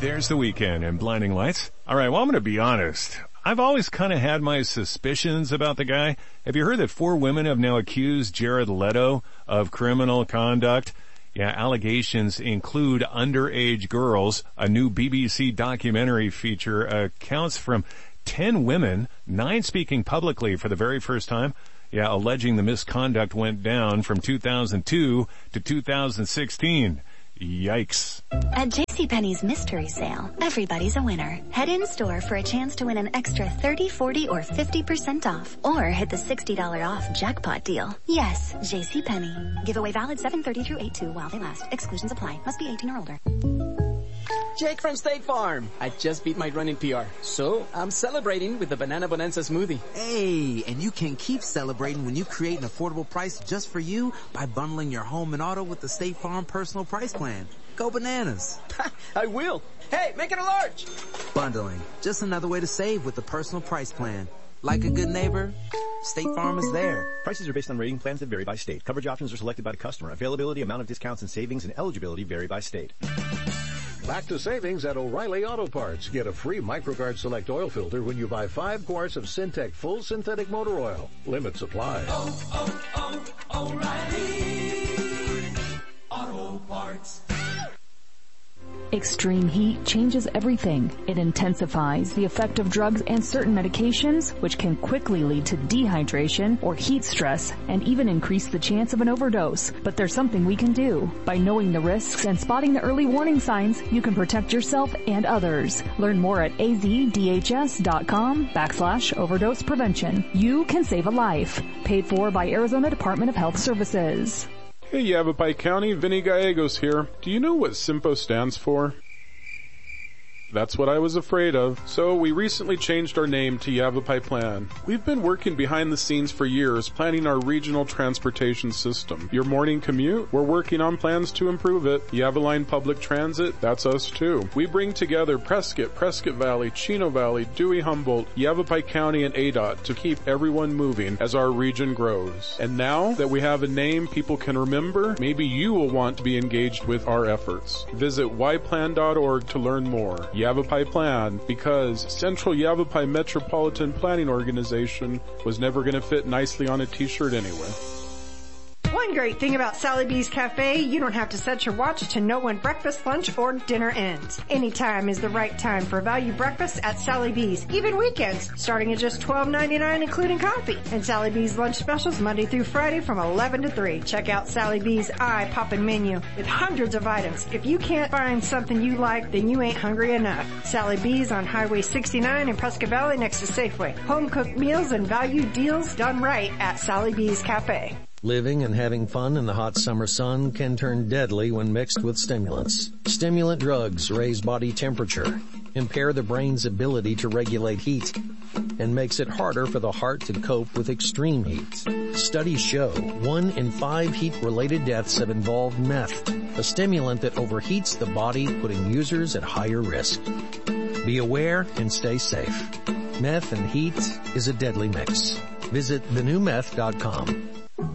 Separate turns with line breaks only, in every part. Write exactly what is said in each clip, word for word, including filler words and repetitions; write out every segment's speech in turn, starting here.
There's the weekend and Blinding Lights. All right, well, I'm going to be honest. I've always kind of had my suspicions about the guy. Have you heard that four women have now accused Jared Leto of criminal conduct? Yeah, allegations include underage girls. A new B B C documentary feature accounts from ten women, nine speaking publicly for the very first time. Yeah, alleging the misconduct went down from two thousand two to two thousand sixteen. Yikes.
At JCPenney's mystery sale, everybody's a winner. Head in store for a chance to win an extra thirty, forty, or fifty percent off. Or hit the sixty dollars off jackpot deal. Yes, JCPenney. Giveaway valid seven thirty through eight two while they last. Exclusions apply. Must be eighteen or older.
Jake from State Farm. I just beat my running P R, so I'm celebrating with the Banana Bonanza smoothie.
Hey, and you can keep celebrating when you create an affordable price just for you by bundling your home and auto with the State Farm Personal Price Plan. Go bananas.
I will. Hey, make it a large.
Bundling. Just another way to save with the Personal Price Plan. Like a good neighbor, State Farm is there.
Prices are based on rating plans that vary by state. Coverage options are selected by the customer. Availability, amount of discounts and savings, and eligibility vary by state.
Back to savings at O'Reilly Auto Parts. Get a free MicroGuard Select oil filter when you buy five quarts of Syntec Full Synthetic Motor Oil. Limit supply.
Oh, oh, oh, O'Reilly Auto Parts.
Extreme heat changes everything. It intensifies the effect of drugs and certain medications, which can quickly lead to dehydration or heat stress and even increase the chance of an overdose. But there's something we can do. By knowing the risks and spotting the early warning signs, you can protect yourself and others. Learn more at azdhs.com backslash overdose prevention. You can save a life. Paid for by Arizona Department of Health Services.
Hey Yavapai County, Vinny Gallegos here. Do you know what SIMPO stands for? That's what I was afraid of. So we recently changed our name to Yavapai Plan. We've been working behind the scenes for years, planning our regional transportation system. Your morning commute? We're working on plans to improve it. Yavaline Public Transit? That's us too. We bring together Prescott, Prescott Valley, Chino Valley, Dewey Humboldt, Yavapai County, and A D O T to keep everyone moving as our region grows. And now that we have a name people can remember, maybe you will want to be engaged with our efforts. Visit y plan dot org to learn more. Yavapai Plan, because Central Yavapai Metropolitan Planning Organization was never going to fit nicely on a t-shirt anyway.
One great thing about Sally B's Cafe, you don't have to set your watch to know when breakfast, lunch, or dinner ends. Anytime is the right time for value breakfast at Sally B's, even weekends, starting at just twelve ninety-nine including coffee. And Sally B's lunch specials Monday through Friday from eleven to three. Check out Sally B's eye-poppin' menu with hundreds of items. If you can't find something you like, then you ain't hungry enough. Sally B's on Highway sixty-nine in Prescott Valley next to Safeway. Home-cooked meals and value deals done right at Sally B's Cafe.
Living and having fun in the hot summer sun can turn deadly when mixed with stimulants. Stimulant drugs raise body temperature, impair the brain's ability to regulate heat, and makes it harder for the heart to cope with extreme heat. Studies show one in five heat-related deaths have involved meth, a stimulant that overheats the body, putting users at higher risk. Be aware and stay safe. Meth and heat is a deadly mix. Visit the new meth dot com.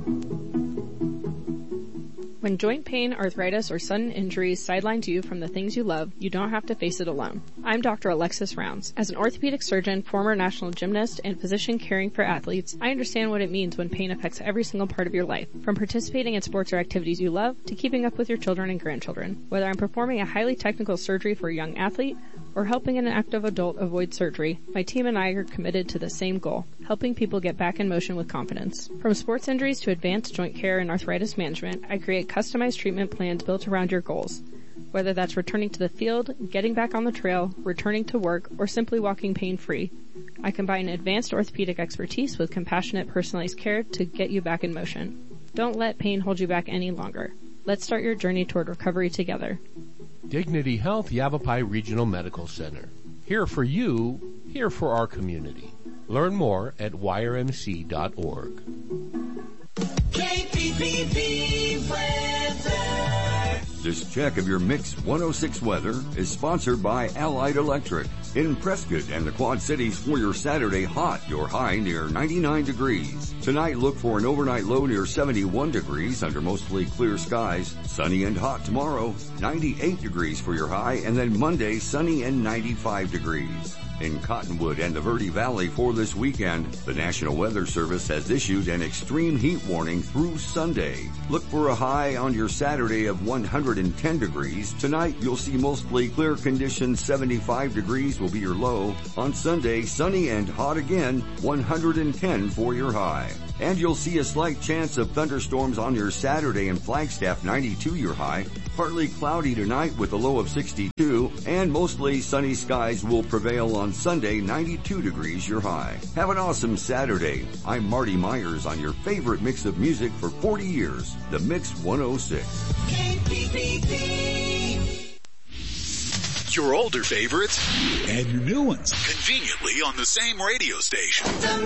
When joint pain, arthritis, or sudden injuries sidelines you from the things you love, you don't have to face it alone. I'm Doctor Alexis Rounds. As an orthopedic surgeon, former national gymnast, and physician caring for athletes, I understand what it means when pain affects every single part of your life, from participating in sports or activities you love to keeping up with your children and grandchildren. Whether I'm performing a highly technical surgery for a young athlete or helping an active adult avoid surgery, my team and I are committed to the same goal, helping people get back in motion with confidence. From sports injuries to advanced joint care and arthritis management, I create customized treatment plans built around your goals. Whether that's returning to the field, getting back on the trail, returning to work, or simply walking pain-free, I combine advanced orthopedic expertise with compassionate personalized care to get you back in motion. Don't let pain hold you back any longer. Let's start your journey toward recovery together.
Dignity Health Yavapai Regional Medical Center. Here for you, here for our community. Learn more at y r m c dot org.
K P P B weather.
This check of your Mix one oh six weather is sponsored by Allied Electric. In Prescott and the Quad Cities for your Saturday hot, your high near ninety-nine degrees. Tonight look for an overnight low near seventy-one degrees under mostly clear skies. Sunny and hot tomorrow, ninety-eight degrees for your high, and then Monday sunny and ninety-five degrees. In Cottonwood and the Verde Valley for this weekend, the National Weather Service has issued an extreme heat warning through Sunday. Look for a high on your Saturday of one hundred ten degrees. Tonight you'll see mostly clear conditions, seventy-five degrees will be your low. On Sunday, sunny and hot again, one hundred ten for your high. And you'll see a slight chance of thunderstorms on your Saturday in Flagstaff, ninety-two your high. Partly cloudy tonight with a low of sixty-two, and mostly sunny skies will prevail on Sunday, ninety-two degrees your high. Have an awesome Saturday. I'm Marty Myers on your favorite mix of music for forty years, the Mix one oh six.
K P P P.
Your older favorites
and your new ones
conveniently on the same radio station.